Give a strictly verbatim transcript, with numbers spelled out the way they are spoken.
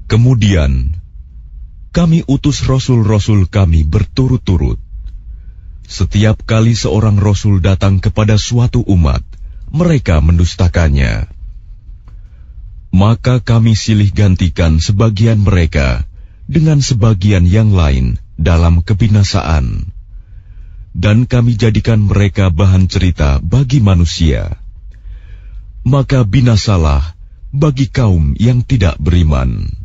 Kemudian kami utus rasul-rasul kami berturut-turut. Setiap kali seorang rasul datang kepada suatu umat, mereka mendustakannya. Maka kami silih gantikan sebagian mereka dengan sebagian yang lain dalam kebinasaan, dan kami jadikan mereka bahan cerita bagi manusia. Maka binasalah bagi kaum yang tidak beriman.